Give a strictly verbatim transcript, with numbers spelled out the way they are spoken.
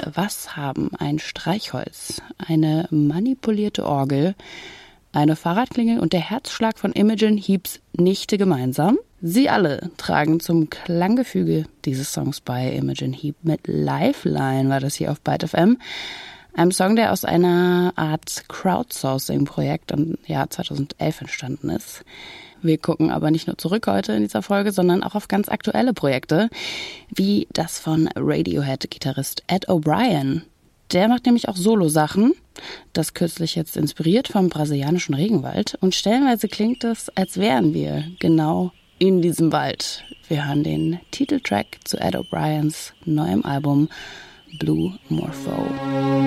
Was haben ein Streichholz, eine manipulierte Orgel, eine Fahrradklingel und der Herzschlag von Imogen Heaps Nichte gemeinsam? Sie alle tragen zum Klanggefüge dieses Songs bei. Imogen Heap mit Lifeline war das hier auf Byte F M. Einem Song, der aus einer Art Crowdsourcing-Projekt im Jahr zweitausendelf entstanden ist. Wir gucken aber nicht nur zurück heute in dieser Folge, sondern auch auf ganz aktuelle Projekte, wie das von Radiohead-Gitarrist Ed O'Brien. Der macht nämlich auch Solo-Sachen, das kürzlich jetzt inspiriert vom brasilianischen Regenwald. Und stellenweise klingt es, als wären wir genau in diesem Wald. Wir hören den Titeltrack zu Ed O'Briens neuem Album Blue Morpho.